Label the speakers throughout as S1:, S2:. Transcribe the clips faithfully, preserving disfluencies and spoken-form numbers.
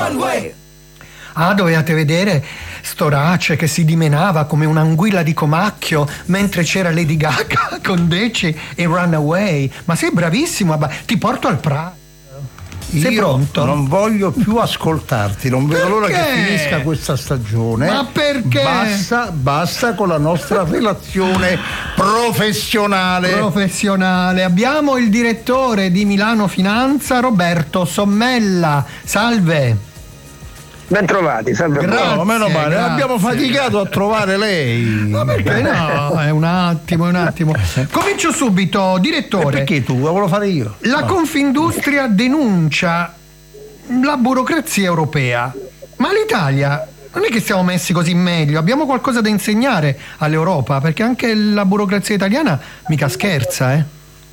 S1: Runway.
S2: Ah, dovevate vedere Storace che si dimenava come un'anguilla di Comacchio mentre c'era Lady Gaga con Deci e Runaway. Ma sei bravissimo, abba- ti porto al Pride. Sei
S3: Io
S2: pronto?
S3: non voglio più ascoltarti, non vedo l'ora che finisca questa stagione.
S2: Ma perché?
S3: Basta, basta con la nostra relazione professionale.
S2: Professionale. Abbiamo il direttore di Milano Finanza, Roberto Sommella. Salve.
S4: Bentrovati, salve.
S2: Grazie,
S3: No, meno male,
S2: grazie.
S3: abbiamo faticato a trovare lei.
S2: Ma perché no? È un attimo, è un attimo. Comincio subito,
S3: E
S2: direttore.
S3: perché tu? La volevo fare io.
S2: La
S3: No.
S2: Confindustria denuncia la burocrazia europea. Ma l'Italia non è che siamo messi così meglio, abbiamo qualcosa da insegnare all'Europa, perché anche la burocrazia italiana mica scherza, eh?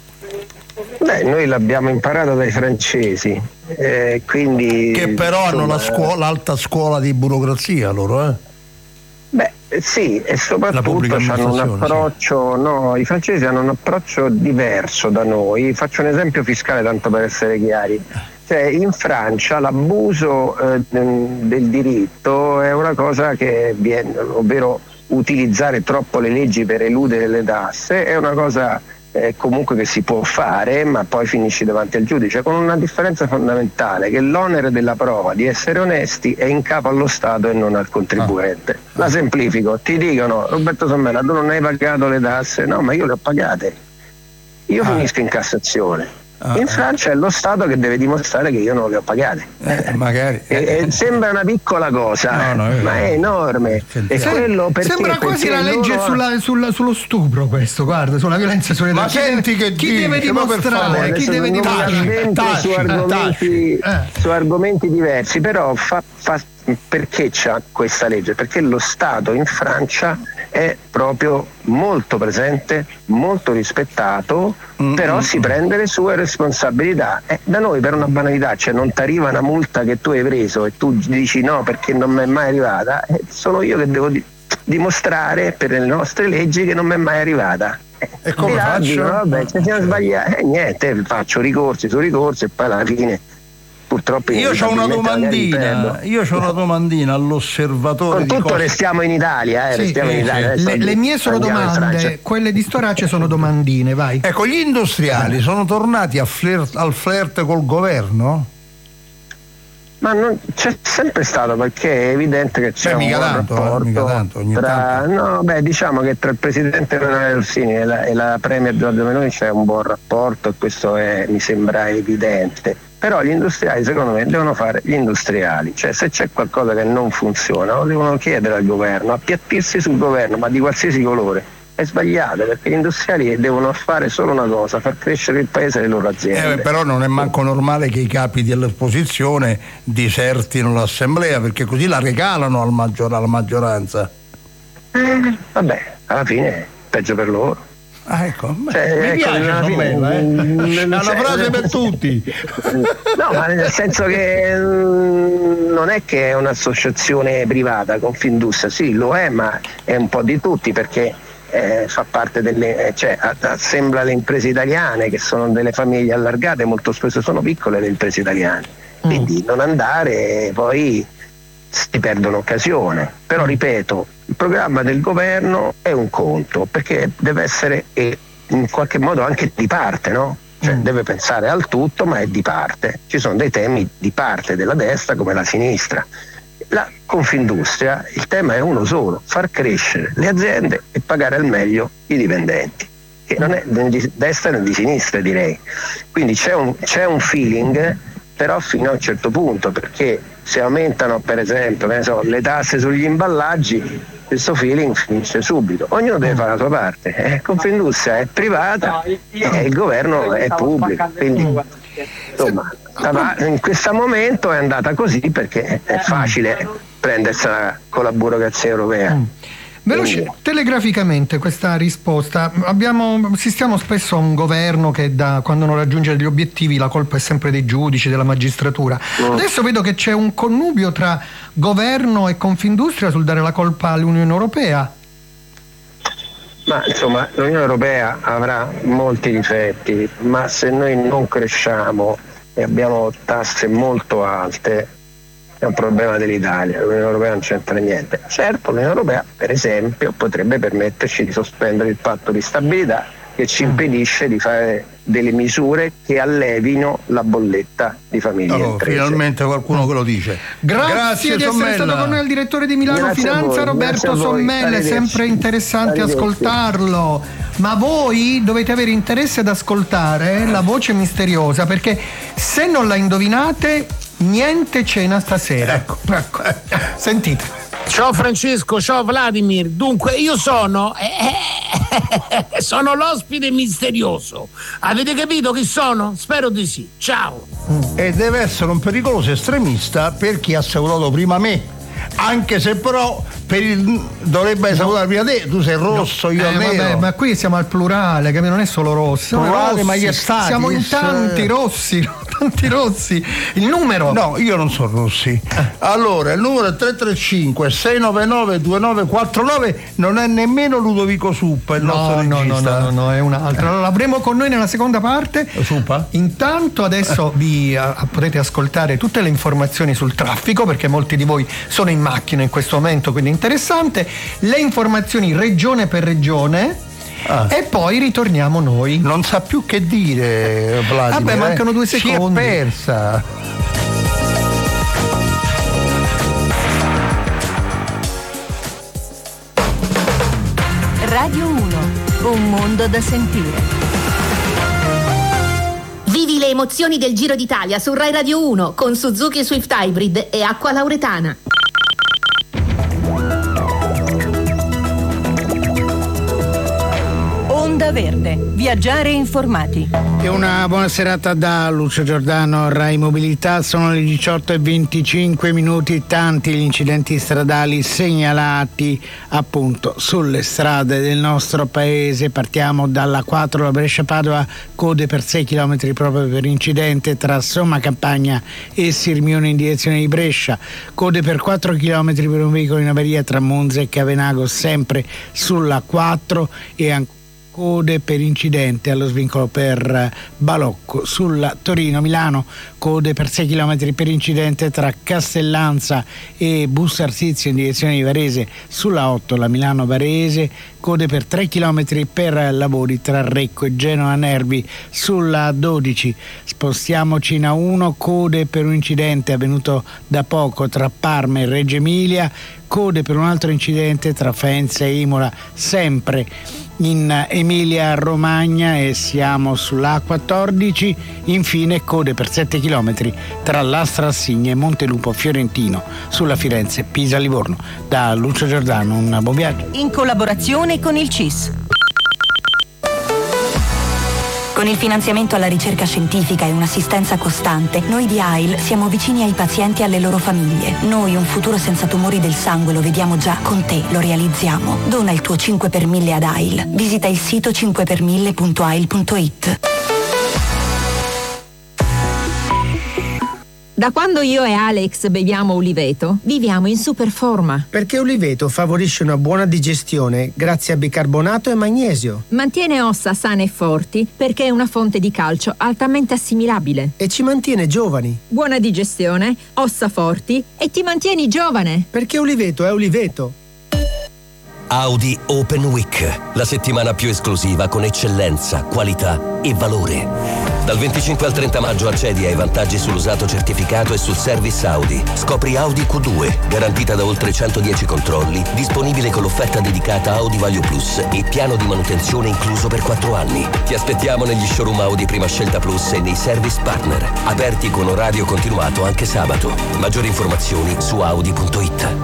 S4: Beh, noi l'abbiamo imparata dai francesi, eh, quindi...
S3: Che però hanno la
S4: insomma,
S3: scuola, l'alta scuola di burocrazia loro, eh?
S4: Beh, sì, e
S3: La
S4: soprattutto
S3: pubblica
S4: hanno un
S3: amministrazione,
S4: approccio, no, i francesi hanno un approccio diverso da noi. Faccio un esempio fiscale tanto per essere chiari. Cioè, in Francia l'abuso eh, del diritto è una cosa che viene, ovvero utilizzare troppo le leggi per eludere le tasse, è una cosa eh, comunque che si può fare, ma poi finisci davanti al giudice, con una differenza fondamentale, che l'onere della prova di essere onesti è in capo allo Stato e non al contribuente. La semplifico, ti dicono: Roberto Sommella, tu non hai pagato le tasse. No, ma io le ho pagate, io
S3: Ah.
S4: finisco in Cassazione.
S3: Ah,
S4: In
S3: ah.
S4: Francia è lo Stato che deve dimostrare che io non le ho pagate.
S3: Eh, magari.
S4: E- e sembra una piccola cosa,
S3: No, no, è-
S4: ma è enorme. E
S3: Sem-
S4: quello perché,
S2: Sembra quasi
S4: perché
S2: la legge
S4: loro-
S2: sulla- sulla- sullo stupro, questo, guarda, sulla violenza sulle
S3: Ma
S2: donne. Chi
S3: senti
S2: deve-
S3: che
S2: chi
S3: dici?
S2: deve
S3: Ma per
S2: dimostrare?
S3: favore,
S2: Chi
S4: adesso
S2: deve
S4: non mi
S2: dimostrare?
S4: addentro
S3: Taci,
S4: su argomenti,
S2: taci, eh.
S4: su argomenti diversi, però fa, fa- perché c'ha questa legge? Perché lo Stato in Francia è proprio molto presente, molto rispettato,
S3: Mm,
S4: però
S3: mm,
S4: si
S3: mm.
S4: prende le sue responsabilità. Eh, da noi per una banalità, cioè non ti arriva una multa che tu hai preso e tu dici no perché non mi è mai arrivata, eh, sono io che devo di- dimostrare per le nostre leggi che non mi è mai arrivata. Eh,
S3: E come
S4: di là
S3: faccio?
S4: dicono, vabbè, ci siamo sbagliati, eh, niente, faccio ricorsi su ricorsi e poi alla fine purtroppo
S3: Io ho una
S4: inevitabilmente magari
S3: domandina,
S4: perdo.
S3: io ho una domandina all'osservatore
S4: Con
S3: di
S4: tutto
S3: Costa-
S4: restiamo in Italia, eh,
S2: Sì,
S4: restiamo in
S3: sì,
S4: Italia.
S3: sì.
S4: adesso
S2: Le, le mie sono
S4: andiamo in Francia.
S2: domande, quelle di Storace sono domandine, vai.
S3: Ecco, gli industriali sono tornati a flirt- al flirt col governo?
S4: Ma non, c'è sempre stato, perché è evidente che c'è
S3: Beh,
S4: un
S3: mica
S4: buon
S3: tanto, eh,
S4: rapporto
S3: mica tanto, ogni
S4: tra,
S3: tanto.
S4: no, beh, diciamo che tra il presidente Emanuele Orsini e la, e la premier Giorgia Meloni c'è un buon rapporto, e questo è, mi sembra evidente. Però gli industriali, secondo me, devono fare gli industriali, cioè se c'è qualcosa che non funziona lo devono chiedere al governo, appiattirsi sul governo, ma di qualsiasi colore. È sbagliato, perché gli industriali devono fare solo una cosa: far crescere il paese e le loro aziende.
S3: Eh, però non è manco normale che i capi dell'opposizione disertino l'assemblea, perché così la regalano al maggior- alla maggioranza.
S4: Eh, vabbè, alla fine è peggio per loro.
S3: Ah, ecco, beh,
S4: Cioè,
S3: mi
S4: ecco,
S3: piace
S4: alla fine-
S3: Sommella, eh?
S4: Mm,
S3: È una
S4: cioè-
S3: frase per tutti.
S4: No, ma nel senso che mm, non è che è un'associazione privata, Confindustria, sì, lo è, ma è un po' di tutti, perché eh, fa parte delle, eh, cioè a- assembla le imprese italiane, che sono delle famiglie allargate, molto spesso sono piccole le imprese italiane, quindi non andare, poi si perde un'occasione. Però ripeto, il programma del governo è un conto, perché deve essere eh, in qualche modo anche di parte, no? Cioè deve pensare al tutto, ma è di parte. Ci sono dei temi di parte della destra come la sinistra. La Confindustria, il tema è uno solo: far crescere le aziende e pagare al meglio i dipendenti, che non è né di destra né di sinistra, direi. Quindi c'è un, c'è un feeling, però fino a un certo punto, perché se aumentano per esempio, che ne so, le tasse sugli imballaggi, questo feeling finisce subito. Ognuno deve fare la sua parte. Eh, Confindustria è privata e il governo è pubblico, quindi insomma in questo momento è andata così, perché è facile prendersela con la burocrazia europea.
S2: Veloce,
S4: Quindi-
S2: telegraficamente questa risposta. Abbiamo, assistiamo spesso a un governo che da, quando non raggiunge degli obiettivi la colpa è sempre dei giudici, della magistratura.
S4: Mm.
S2: Adesso vedo che c'è un connubio tra governo e Confindustria sul dare la colpa all'Unione Europea.
S4: Ma insomma l'Unione Europea avrà molti difetti, ma se noi non cresciamo e abbiamo tasse molto alte, è un problema dell'Italia, l'Unione Europea non c'entra niente. Certo, l'Unione Europea per esempio potrebbe permetterci di sospendere il patto di stabilità che ci impedisce di fare delle misure che allevino la bolletta di famiglie e
S3: Oh,
S4: imprese.
S3: finalmente qualcuno che lo dice.
S2: Grazie,
S3: Grazie
S2: di essere
S3: Sommella.
S2: stato con noi il direttore di Milano
S4: Grazie a
S2: Finanza,
S4: voi,
S2: Roberto
S4: grazie a voi.
S2: Sommella, è
S4: Arrivederci.
S2: sempre interessante
S4: Arrivederci.
S2: ascoltarlo. Ma voi dovete avere interesse ad ascoltare la voce misteriosa, perché se non la indovinate, niente cena stasera. Ecco, ecco. Sentite.
S1: Ciao Francesco, ciao Vladimir. Dunque, io sono. Eh, sono l'ospite misterioso. Avete capito chi sono? Spero di sì. Ciao.
S3: E deve essere un pericoloso estremista per chi ha salutato prima me. Anche se però per il, dovrebbe salutare prima te, tu sei rosso, io
S2: Eh,
S3: nero.
S2: vabbè, ma qui siamo al plurale, che non è solo rosso.
S3: Plurale,
S2: rossi.
S3: ma gli stati,
S2: Siamo in
S3: eh.
S2: tanti rossi, tanti rossi. Il numero?
S3: No, io non sono Rossi. Allora, il numero è tre tre cinque sei nove nove due nove quattro nove, non è nemmeno Ludovico Suppa, il nostro
S2: No, no, no,
S3: regista.
S2: no, no, no, è un'altra. Allora, l'avremo con noi nella seconda parte.
S3: Suppa?
S2: Intanto adesso vi eh, potete ascoltare tutte le informazioni sul traffico, perché molti di voi sono in macchina in questo momento, quindi interessante. Le informazioni regione per regione.
S3: Ah.
S2: E poi ritorniamo noi.
S3: Non sa più che dire, Vladimir.
S2: Vabbè, mancano
S3: eh.
S2: due
S3: Si
S2: secondi.
S3: è persa.
S5: Radio uno, un mondo da sentire.
S6: Vivi le emozioni del Giro d'Italia su Rai Radio uno con Suzuki Swift Hybrid e Acqua Lauretana.
S5: Onda Verde, viaggiare informati.
S1: E una buona serata da Lucio Giordano, Rai Mobilità. Sono le diciotto e venticinque minuti, tanti gli incidenti stradali segnalati appunto sulle strade del nostro paese. Partiamo dalla quattro, la Brescia-Padova, code per sei chilometri proprio per incidente tra Somma Campagna e Sirmione in direzione di Brescia, code per quattro chilometri per un veicolo in avaria tra Monza e Cavenago sempre sulla quattro, e ancora code per incidente allo svincolo per Balocco sulla Torino-Milano, code per sei chilometri per incidente tra Castellanza e Busto-Arsizio in direzione di Varese sulla otto, la Milano-Varese, code per tre chilometri per lavori tra Recco e Genova Nervi sulla dodici. Spostiamoci in A uno, code per un incidente avvenuto da poco tra Parma e Reggio Emilia, code per un altro incidente tra Faenza e Imola sempre in Emilia Romagna, e siamo sulla A quattordici. Infine code per sette chilometri tra Lastra Assigna e Montelupo Fiorentino sulla Firenze Pisa Livorno. Da Lucio Giordano, un buon viaggio.
S5: In collaborazione con il C I S.
S7: Con il finanziamento alla ricerca scientifica e un'assistenza costante, noi di A I L siamo vicini ai pazienti e alle loro famiglie. Noi un futuro senza tumori del sangue lo vediamo già, con te lo realizziamo. Dona il tuo cinque per mille ad A I L. Visita il sito cinque per mille punto a i l punto i t.
S8: Da quando io e Alex beviamo Uliveto, viviamo in super forma.
S9: Perché Uliveto favorisce una buona digestione grazie a bicarbonato e magnesio.
S8: Mantiene ossa sane e forti perché è una fonte di calcio altamente assimilabile.
S9: E ci mantiene giovani.
S8: Buona digestione, ossa forti e ti mantieni giovane.
S9: Perché Uliveto è Uliveto.
S10: Audi Open Week, la settimana più esclusiva con eccellenza, qualità e valore. Dal venticinque al trenta maggio accedi ai vantaggi sull'usato certificato e sul service Audi. Scopri Audi Q due, garantita da oltre centodieci controlli, disponibile con l'offerta dedicata Audi Value Plus e piano di manutenzione incluso per quattro anni. Ti aspettiamo negli showroom Audi Prima Scelta Plus e nei service partner, aperti con orario continuato anche sabato. Maggiori informazioni su audi punto i t.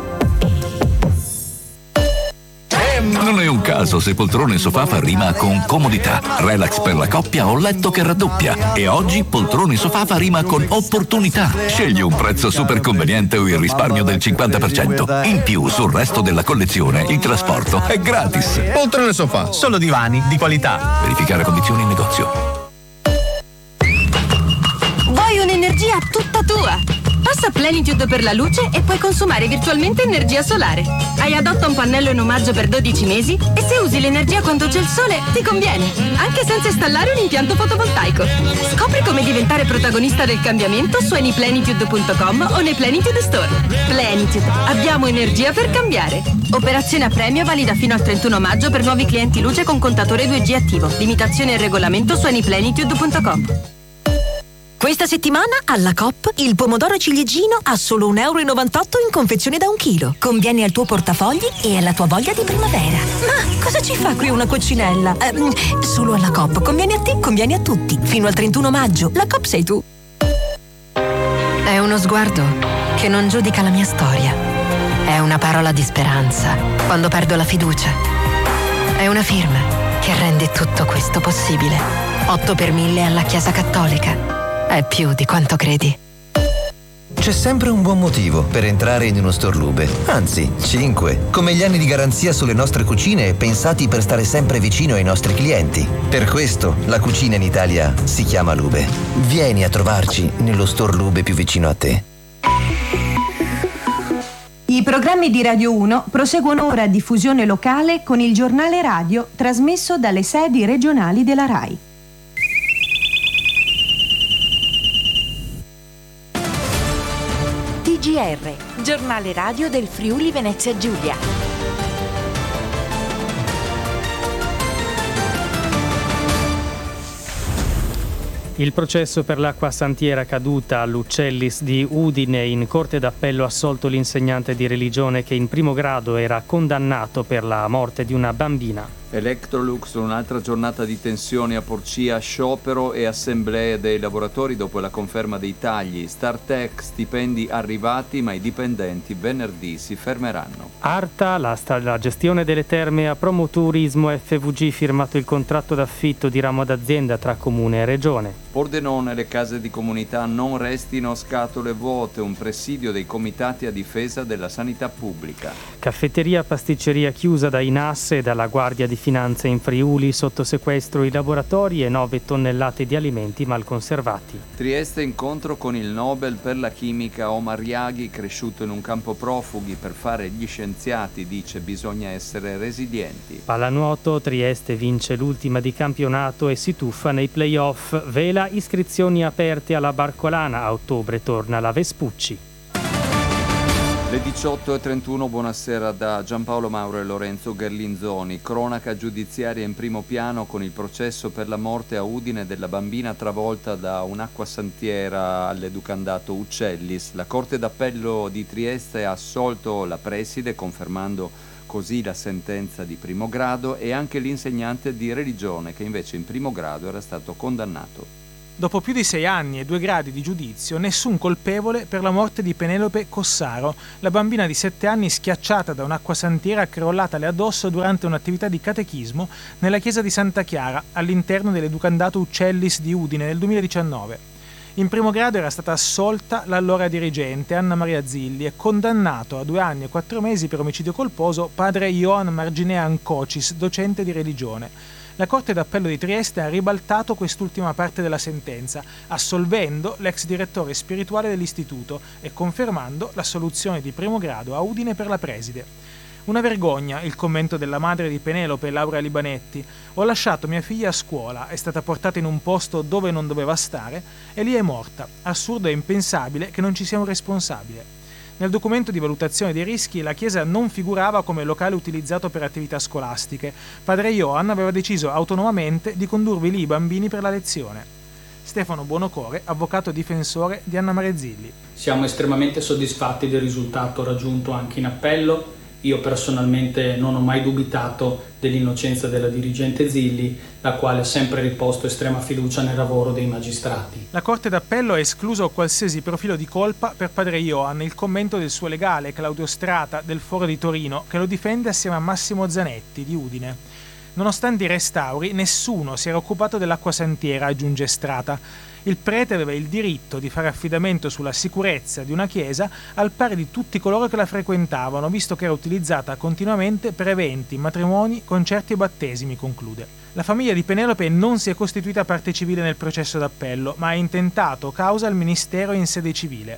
S11: Non è un caso se poltrone sofà rima con comodità, relax per la coppia o letto che raddoppia. E oggi poltrone sofà rima con opportunità. Scegli un prezzo super conveniente o il risparmio del cinquanta per cento. In più sul resto della collezione il trasporto è gratis.
S12: Poltrone sofà, solo divani di qualità.
S11: Verificare condizioni in negozio.
S5: Vuoi un'energia tutta tua?
S13: Passa Plenitude per la luce e puoi consumare virtualmente energia solare. Hai adotta un pannello in omaggio per dodici mesi e se usi l'energia quando c'è il sole ti conviene, anche senza installare un impianto fotovoltaico. Scopri come diventare protagonista del cambiamento su anyplenitude punto com o nei Plenitude Store. Plenitude, abbiamo energia per cambiare. Operazione a premio valida fino al trentuno maggio per nuovi clienti luce con contatore due G attivo. Limitazioni e regolamento su anyplenitude punto com.
S14: Questa settimana alla Coop il pomodoro ciliegino a solo un euro e novantotto in confezione da un chilo. Conviene al tuo portafogli e alla tua voglia di primavera. Ma cosa ci fa qui una coccinella? Eh, solo alla Coop. Conviene a te, conviene a tutti. Fino al trentuno maggio. La Coop sei tu.
S15: È uno sguardo che non giudica la mia storia. È una parola di speranza quando perdo la fiducia. È una firma che rende tutto questo possibile. otto per mille alla Chiesa Cattolica. È più di quanto credi.
S16: C'è sempre un buon motivo per entrare in uno store Lube. Anzi, cinque. Come gli anni di garanzia sulle nostre cucine pensati per stare sempre vicino ai nostri clienti. Per questo la cucina in Italia si chiama Lube. Vieni a trovarci nello store Lube più vicino a te.
S5: I programmi di Radio uno proseguono ora a diffusione locale con il giornale radio trasmesso dalle sedi regionali della RAI.
S17: T G R, giornale radio del Friuli Venezia Giulia.
S18: Il processo per l'acqua santiera caduta all'Uccellis di Udine. In corte d'appello assolto l'insegnante di religione che in primo grado era condannato per la morte di una bambina.
S19: Electrolux, un'altra giornata di tensione a Porcia, sciopero e assemblee dei lavoratori dopo la conferma dei tagli. Startech, stipendi arrivati ma i dipendenti venerdì si fermeranno.
S18: Arta, la, sta- la gestione delle terme a Promoturismo. F V G firmato il contratto d'affitto di ramo d'azienda tra comune e regione.
S19: Pordenone, le case di comunità non restino scatole vuote, un presidio dei comitati a difesa della sanità pubblica.
S18: Caffetteria pasticceria chiusa da Inas e dalla Guardia di Finanza in Friuli, sotto sequestro i laboratori e nove tonnellate di alimenti mal conservati.
S19: Trieste, incontro con il Nobel per la chimica Omar Yaghi, cresciuto in un campo profughi. Per fare gli scienziati, dice, bisogna essere resilienti.
S18: Pallanuoto, Trieste vince l'ultima di campionato e si tuffa nei play-off. Vela, iscrizioni aperte alla Barcolana, a ottobre torna la Vespucci.
S19: Le diciotto e trentuno, buonasera da Giampaolo Mauro e Lorenzo Gherlinzoni. Cronaca giudiziaria in primo piano con il processo per la morte a Udine della bambina travolta da un'acqua santiera all'educandato Uccellis. La Corte d'Appello di Trieste ha assolto la preside, confermando così la sentenza di primo grado, e anche l'insegnante di religione che invece in primo grado era stato condannato.
S20: Dopo più di sei anni e due gradi di giudizio, nessun colpevole per la morte di Penelope Cossaro, la bambina di sette anni schiacciata da un'acqua santiera crollatale addosso durante un'attività di catechismo nella chiesa di Santa Chiara, all'interno dell'educandato Uccellis di Udine nel duemiladiciannove. In primo grado era stata assolta l'allora dirigente Anna Maria Zilli e condannato a due anni e quattro mesi per omicidio colposo padre Ioan Marginea Ancocis, docente di religione. La Corte d'Appello di Trieste ha ribaltato quest'ultima parte della sentenza, assolvendo l'ex direttore spirituale dell'istituto e confermando l'assoluzione di primo grado a Udine per la preside. Una vergogna, il commento della madre di Penelope, Laura Libanetti. Ho lasciato mia figlia a scuola, è stata portata in un posto dove non doveva stare e lì è morta. Assurdo e impensabile che non ci sia un responsabile. Nel documento di valutazione dei rischi la chiesa non figurava come locale utilizzato per attività scolastiche. Padre Ioan aveva deciso autonomamente di condurvi lì i bambini per la lezione. Stefano Buonocore, avvocato difensore di Anna Maria Zilli.
S21: Siamo estremamente soddisfatti del risultato raggiunto anche in appello. Io personalmente non ho mai dubitato dell'innocenza della dirigente Zilli, la quale ha sempre riposto estrema fiducia nel lavoro dei magistrati.
S20: La Corte d'Appello ha escluso qualsiasi profilo di colpa per padre Ioan, il commento del suo legale Claudio Strata del Foro di Torino, che lo difende assieme a Massimo Zanetti di Udine. Nonostante i restauri, nessuno si era occupato dell'acqua santiera, aggiunge Strata. Il prete aveva il diritto di fare affidamento sulla sicurezza di una chiesa al pari di tutti coloro che la frequentavano, visto che era utilizzata continuamente per eventi, matrimoni, concerti e battesimi, conclude. La famiglia di Penelope non si è costituita parte civile nel processo d'appello, ma ha intentato causa al ministero in sede civile.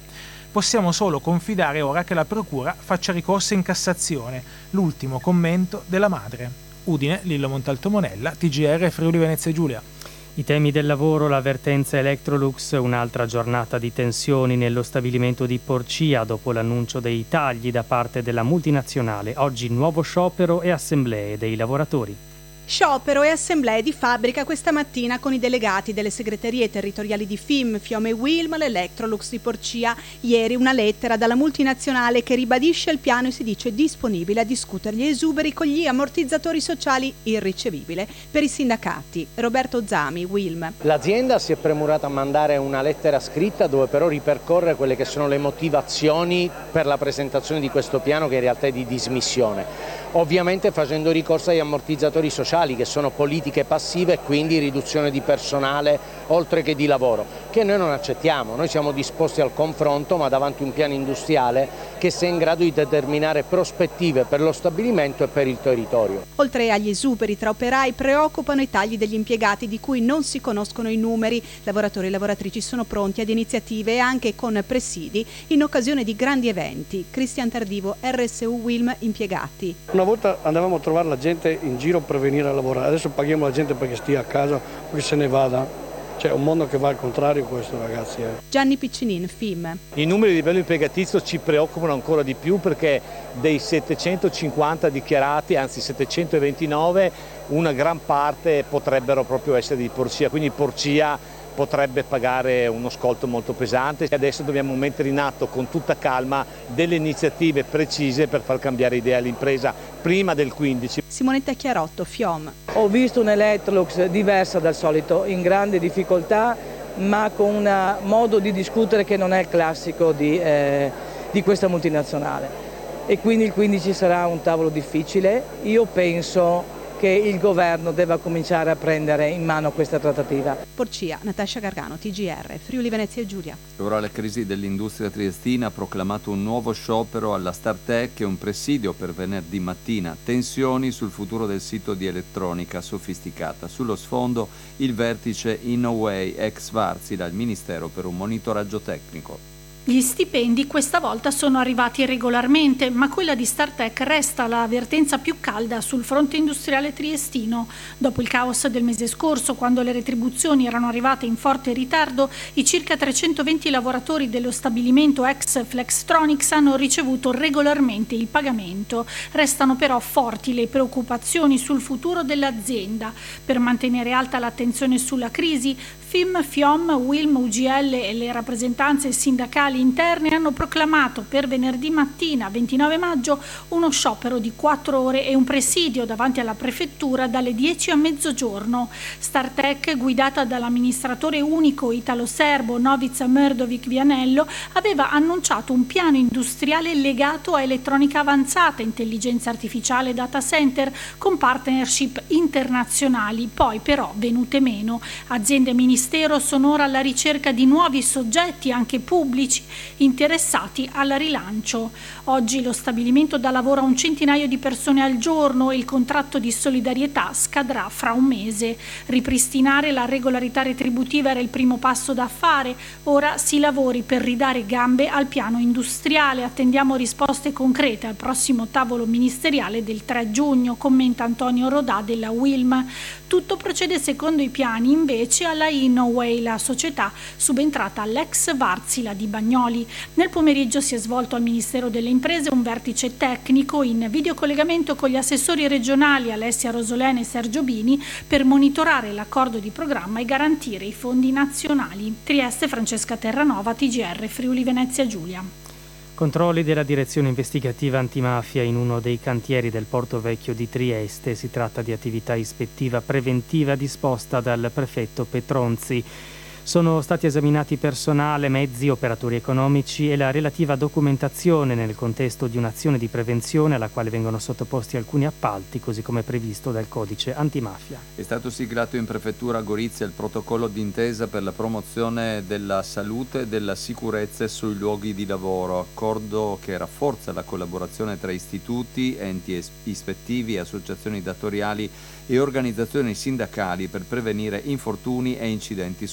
S20: Possiamo solo confidare ora che la procura faccia ricorso in Cassazione. L'ultimo commento della madre. Udine, Lillo Montalto Monella, T G R Friuli Venezia Giulia.
S18: I temi del lavoro, l'avvertenza Electrolux, un'altra giornata di tensioni nello stabilimento di Porcia dopo l'annuncio dei tagli da parte della multinazionale. Oggi nuovo sciopero e assemblee dei lavoratori.
S4: Sciopero e assemblee di fabbrica questa mattina con i delegati delle segreterie territoriali di F I M, Fiom e Wilm, l'Electrolux di Porcia. Ieri una lettera dalla multinazionale che ribadisce il piano e si dice disponibile a discutere gli esuberi con gli ammortizzatori sociali, irricevibile per i sindacati. Roberto Zami, Wilm.
S22: L'azienda si è premurata a mandare una lettera scritta dove però ripercorre quelle che sono le motivazioni per la presentazione di questo piano, che in realtà è di dismissione. Ovviamente facendo ricorso agli ammortizzatori sociali, che sono politiche passive e quindi riduzione di personale oltre che di lavoro, che noi non accettiamo. Noi siamo disposti al confronto, ma davanti a un piano industriale che sia in grado di determinare prospettive per lo stabilimento e per il territorio.
S4: Oltre agli esuberi tra operai, preoccupano i tagli degli impiegati di cui non si conoscono i numeri. Lavoratori e lavoratrici sono pronti ad iniziative anche con presidi in occasione di grandi eventi. Cristian Tardivo, R S U Wilm, impiegati.
S23: Una volta andavamo a trovare la gente in giro per venire a lavorare, adesso paghiamo la gente perché stia a casa o che se ne vada. C'è un mondo che va al contrario questo, ragazzi. Eh.
S4: Gianni Piccinin, F I M.
S24: I numeri di livello impiegatizio ci preoccupano ancora di più, perché dei settecentocinquanta dichiarati, anzi settecentoventinove, una gran parte potrebbero proprio essere di Porcia, quindi Porcia potrebbe pagare uno scolto molto pesante. Adesso dobbiamo mettere in atto con tutta calma delle iniziative precise per far cambiare idea all'impresa prima del quindici.
S4: Simonetta Chiarotto, Fiom.
S25: Ho visto un Electrolux diversa dal solito, in grande difficoltà, ma con un modo di discutere che non è il classico di, eh, di questa multinazionale. E quindi il quindici sarà un tavolo difficile. Io penso che il governo debba cominciare a prendere in mano questa trattativa.
S4: Porcia, Natascia Gargano, T G R, Friuli Venezia Giulia.
S19: Ora la crisi dell'industria triestina ha proclamato un nuovo sciopero alla Startech e un presidio per venerdì mattina. Tensioni sul futuro del sito di elettronica sofisticata. Sullo sfondo il vertice Innoway ex Varsila, il Ministero per un monitoraggio tecnico.
S26: Gli stipendi questa volta sono arrivati regolarmente, ma quella di Startech resta la vertenza più calda sul fronte industriale triestino. Dopo il caos del mese scorso, quando le retribuzioni erano arrivate in forte ritardo, i circa trecentoventi lavoratori dello stabilimento ex Flextronics hanno ricevuto regolarmente il pagamento. Restano però forti le preoccupazioni sul futuro dell'azienda. Per mantenere alta l'attenzione sulla crisi, F I M, Fiom, Wilm, U G L e le rappresentanze sindacali interne hanno proclamato per venerdì mattina, ventinove maggio, uno sciopero di quattro ore e un presidio davanti alla prefettura dalle dieci a mezzogiorno. Startech, guidata dall'amministratore unico italo-serbo Novica Mrdovic Vianello, aveva annunciato un piano industriale legato a elettronica avanzata, intelligenza artificiale e data center con partnership internazionali, poi però venute meno. Aziende e ministeri sono ora alla ricerca di nuovi soggetti, anche pubblici, interessati al rilancio. Oggi lo stabilimento dà lavoro a un centinaio di persone al giorno e il contratto di solidarietà scadrà fra un mese. Ripristinare la regolarità retributiva era il primo passo da fare, ora si lavori per ridare gambe al piano industriale. Attendiamo risposte concrete al prossimo tavolo ministeriale del tre giugno, commenta Antonio Rodà della Wilm. Tutto procede secondo i piani invece alla Innoway, la società subentrata all'ex Varsila di Bagnoli. Nel pomeriggio si è svolto al Ministero delle Imprese un vertice tecnico in videocollegamento con gli assessori regionali Alessia Rosolene e Sergio Bini per monitorare l'accordo di programma e garantire i fondi nazionali. Trieste, Francesca Terranova, T G R, Friuli Venezia Giulia.
S18: Controlli della direzione investigativa antimafia in uno dei cantieri del Porto Vecchio di Trieste. Si tratta di attività ispettiva preventiva disposta dal prefetto Petronzi. Sono stati esaminati personale, mezzi, operatori economici e la relativa documentazione nel contesto di un'azione di prevenzione alla quale vengono sottoposti alcuni appalti, così come previsto dal codice antimafia.
S19: È stato siglato in prefettura a Gorizia il protocollo d'intesa per la promozione della salute e della sicurezza sui luoghi di lavoro, accordo che rafforza la collaborazione tra istituti, enti ispettivi, associazioni datoriali e organizzazioni sindacali per prevenire infortuni e incidenti sul lavoro.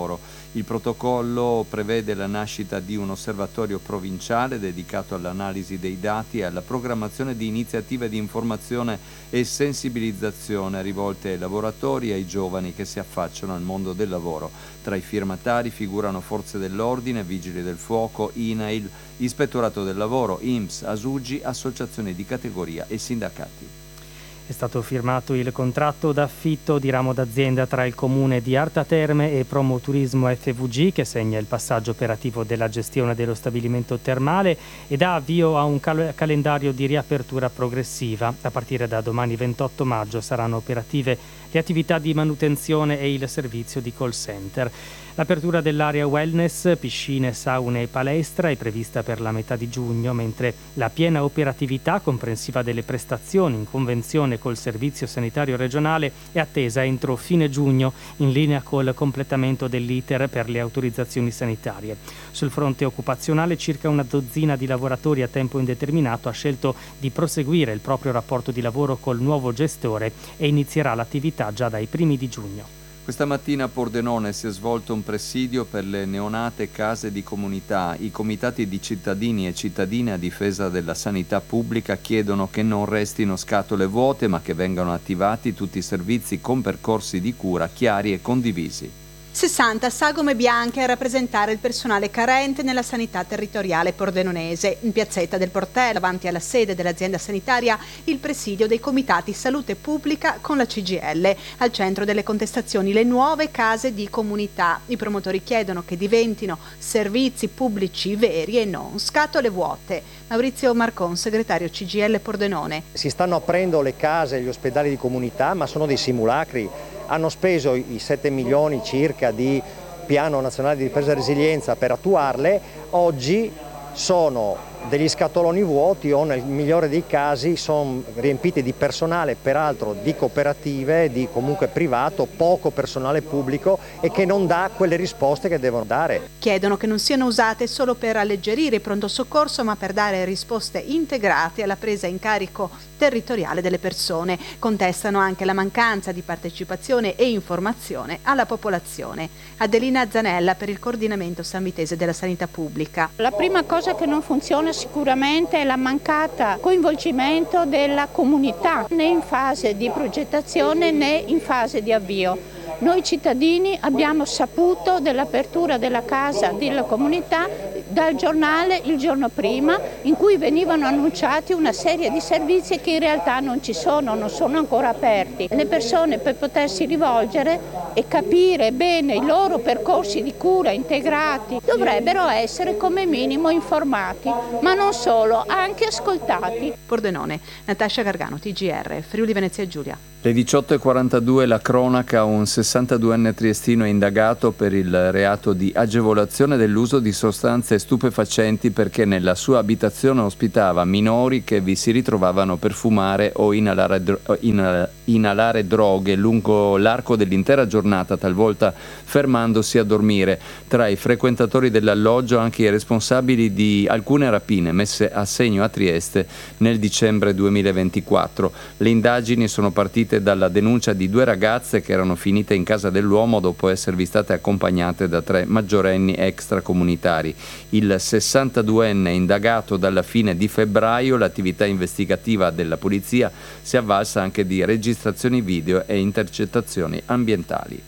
S19: lavoro. Il protocollo prevede la nascita di un osservatorio provinciale dedicato all'analisi dei dati e alla programmazione di iniziative di informazione e sensibilizzazione rivolte ai lavoratori e ai giovani che si affacciano al mondo del lavoro. Tra i firmatari figurano forze dell'ordine, vigili del fuoco, I N A I L, Ispettorato del lavoro, I N P S, ASUGI, associazioni di categoria e sindacati.
S18: È stato firmato il contratto d'affitto di ramo d'azienda tra il comune di Arta Terme e Promoturismo F V G, che segna il passaggio operativo della gestione dello stabilimento termale e dà avvio a un cal- calendario di riapertura progressiva. A partire da domani ventotto maggio saranno operative le attività di manutenzione e il servizio di call center. L'apertura dell'area wellness, piscine, saune e palestra è prevista per la metà di giugno, mentre la piena operatività comprensiva delle prestazioni in convenzione col Servizio Sanitario Regionale è attesa entro fine giugno, in linea col completamento dell'iter per le autorizzazioni sanitarie. Sul fronte occupazionale, circa una dozzina di lavoratori a tempo indeterminato ha scelto di proseguire il proprio rapporto di lavoro col nuovo gestore e inizierà l'attività già dai primi di giugno.
S19: Questa mattina a Pordenone si è svolto un presidio per le neonate case di comunità. I comitati di cittadini e cittadine a difesa della sanità pubblica chiedono che non restino scatole vuote, ma che vengano attivati tutti i servizi con percorsi di cura chiari e condivisi.
S4: sessanta sagome bianche a rappresentare il personale carente nella sanità territoriale pordenonese. In piazzetta del Portello, davanti alla sede dell'azienda sanitaria, il presidio dei comitati salute pubblica con la C G I L. Al centro delle contestazioni le nuove case di comunità. I promotori chiedono che diventino servizi pubblici veri e non scatole vuote. Maurizio Marcon, segretario C G I L Pordenone.
S22: Si stanno aprendo le case e gli ospedali di comunità, ma sono dei simulacri. Hanno speso i sette milioni circa di piano nazionale di ripresa e resilienza per attuarle, oggi sono degli scatoloni vuoti o nel migliore dei casi sono riempiti di personale, peraltro di cooperative, di comunque privato, poco personale pubblico e che non dà quelle risposte che devono dare.
S4: Chiedono che non siano usate solo per alleggerire il pronto soccorso, ma per dare risposte integrate alla presa in carico territoriale delle persone. Contestano anche la mancanza di partecipazione e informazione alla popolazione. Adelina Zanella per il coordinamento sanvitese della sanità pubblica.
S1: La prima cosa che non funziona sicuramente è la mancata coinvolgimento della comunità né in fase di progettazione né in fase di avvio. Noi cittadini abbiamo saputo dell'apertura della casa della comunità dal giornale il giorno prima, in cui venivano annunciati una serie di servizi che in realtà non ci sono, non sono ancora aperti. Le persone, per potersi rivolgere e capire bene i loro percorsi di cura integrati, dovrebbero essere come minimo informati, ma non solo, anche ascoltati.
S4: Pordenone, Natascia Gargano, T G R, Friuli Venezia Giulia.
S19: Le diciotto e quarantadue la cronaca, un sessantaduenne triestino è indagato per il reato di agevolazione dell'uso di sostanze stupefacenti perché nella sua abitazione ospitava minori che vi si ritrovavano per fumare o inalare, dro- in- inalare droghe lungo l'arco dell'intera giornata, talvolta fermandosi a dormire. Tra i frequentatori dell'alloggio anche i responsabili di alcune rapine messe a segno a Trieste nel dicembre duemilaventiquattro. Le indagini sono partite dalla denuncia di due ragazze che erano finite in casa dell'uomo dopo esservi state accompagnate da tre maggiorenni extracomunitari. Il sessantaduenne indagato dalla fine di febbraio. L'attività investigativa della polizia si è avvalsa anche di registrazioni video e intercettazioni ambientali.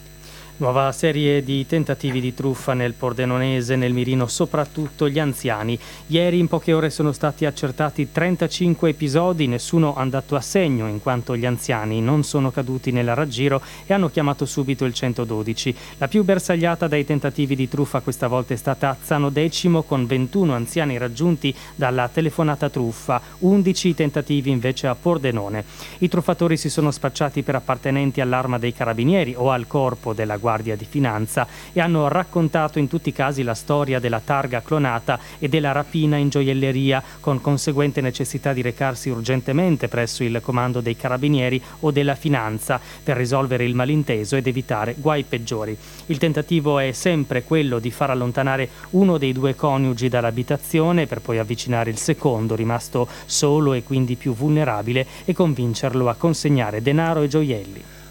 S18: Nuova serie di tentativi di truffa nel Pordenonese, nel mirino soprattutto gli anziani. Ieri in poche ore sono stati accertati trentacinque episodi, nessuno andato a segno in quanto gli anziani non sono caduti nel raggiro e hanno chiamato subito il centododici. La più bersagliata dai tentativi di truffa questa volta è stata a Zano Decimo, con ventuno anziani raggiunti dalla telefonata truffa, undici tentativi invece a Pordenone. I truffatori si sono spacciati per appartenenti all'Arma dei Carabinieri o al Corpo della Guardia di Finanza e hanno raccontato in tutti i casi la storia della targa clonata e della rapina in gioielleria, con conseguente necessità di recarsi urgentemente presso il comando dei Carabinieri o della Finanza per risolvere il malinteso ed evitare guai peggiori. Il tentativo è sempre quello di far allontanare uno dei due coniugi dall'abitazione per poi avvicinare il secondo, rimasto solo e quindi più vulnerabile, e convincerlo a consegnare denaro e gioielli.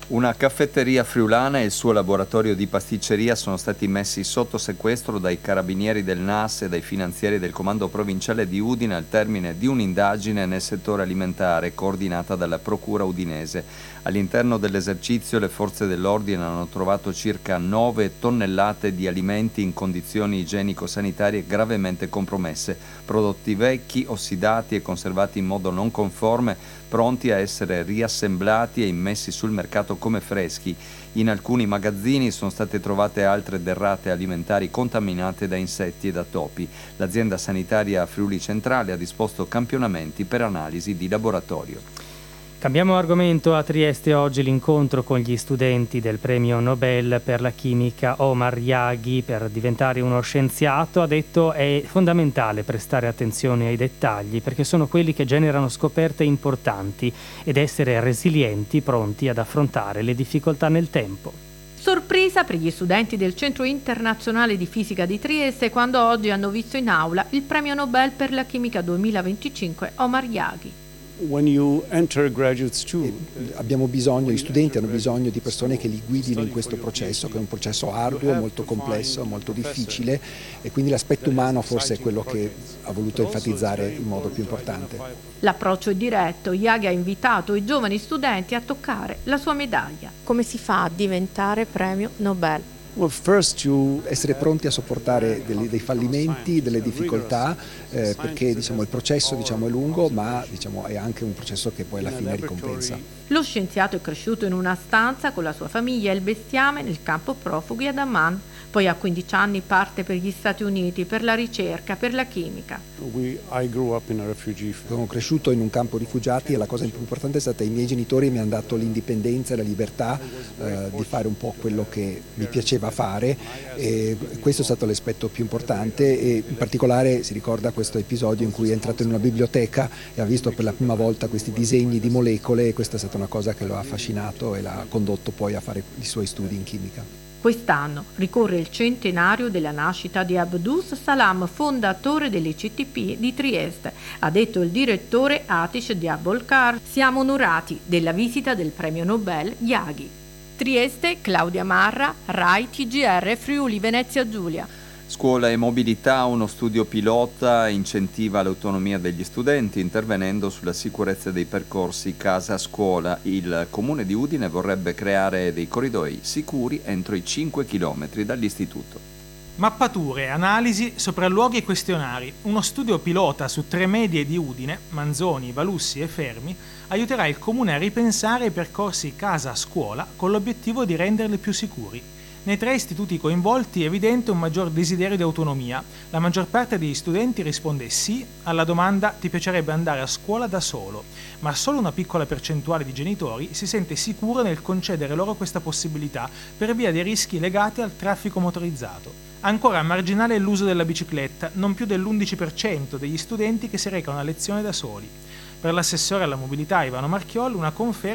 S19: Una caffetteria friulana e il suo laboratorio di pasticceria sono stati messi sotto sequestro dai carabinieri del N A S e dai finanzieri del Comando Provinciale di Udine al termine di un'indagine nel settore alimentare coordinata dalla Procura udinese. All'interno dell'esercizio le forze dell'ordine hanno trovato circa nove tonnellate di alimenti in condizioni igienico-sanitarie gravemente compromesse, prodotti vecchi, ossidati e conservati in modo non conforme, pronti a essere riassemblati e immessi sul mercato come freschi. In alcuni magazzini sono state trovate altre derrate alimentari contaminate da insetti e da topi. L'azienda sanitaria Friuli Centrale ha disposto campionamenti per analisi di laboratorio.
S18: Cambiamo argomento. A Trieste oggi l'incontro con gli studenti del premio Nobel per la chimica Omar Yaghi. Per diventare uno scienziato, ha detto, è fondamentale prestare attenzione ai dettagli perché sono quelli che generano scoperte importanti ed essere resilienti, pronti ad affrontare le difficoltà nel tempo.
S2: Sorpresa per gli studenti del Centro Internazionale di Fisica di Trieste quando oggi hanno visto in aula il premio Nobel per la chimica duemilaventicinque Omar Yaghi.
S3: When you enter graduate school,
S6: abbiamo bisogno, gli studenti hanno bisogno di persone che li guidino in questo processo, che è un processo arduo, molto complesso, molto difficile, e quindi l'aspetto umano forse è quello che ha voluto enfatizzare in modo più importante.
S2: L'approccio è diretto. Yaghi ha invitato i giovani studenti a toccare la sua medaglia. Come si fa a diventare premio Nobel?
S6: Well, first you... essere pronti a sopportare dei, dei fallimenti, delle difficoltà, eh, perché diciamo, il processo diciamo, è lungo, ma diciamo, è anche un processo che poi alla fine ricompensa.
S2: Lo scienziato è cresciuto in una stanza con la sua famiglia e il bestiame nel campo profughi ad Amman. Poi a quindici anni parte per gli Stati Uniti per la ricerca, per la chimica.
S3: We, I grew up in a refugee.
S6: Sono cresciuto in un campo rifugiati e la cosa più importante è stata che i miei genitori mi hanno dato l'indipendenza e la libertà eh, di fare un po' quello che mi piaceva fare, e questo è stato l'aspetto più importante, e in particolare si ricorda questo episodio in cui è entrato in una biblioteca e ha visto per la prima volta questi disegni di molecole, e questa è stata una cosa che lo ha affascinato e l'ha condotto poi a fare i suoi studi in chimica.
S2: Quest'anno ricorre il centenario della nascita di Abdus Salam, fondatore dell'I C T P di Trieste. Ha detto il direttore Atish Diabolkar: siamo onorati della visita del premio Nobel Yaghi. Trieste, Claudia Marra, Rai T G R Friuli Venezia Giulia.
S19: Scuola e mobilità, uno studio pilota incentiva l'autonomia degli studenti intervenendo sulla sicurezza dei percorsi casa-scuola. Il comune di Udine vorrebbe creare dei corridoi sicuri entro i cinque chilometri dall'istituto.
S20: Mappature, analisi, sopralluoghi e questionari. Uno studio pilota su tre medie di Udine, Manzoni, Valussi e Fermi, aiuterà il comune a ripensare i percorsi casa-scuola con l'obiettivo di renderli più sicuri. Nei tre istituti coinvolti è evidente un maggior desiderio di autonomia. La maggior parte degli studenti risponde sì alla domanda «ti piacerebbe andare a scuola da solo?», ma solo una piccola percentuale di genitori si sente sicuro nel concedere loro questa possibilità per via dei rischi legati al traffico motorizzato. Ancora marginale è l'uso della bicicletta, non più dell'undici per cento degli studenti che si recano a lezione da soli. Per l'assessore alla mobilità Ivano Marchiol una conferma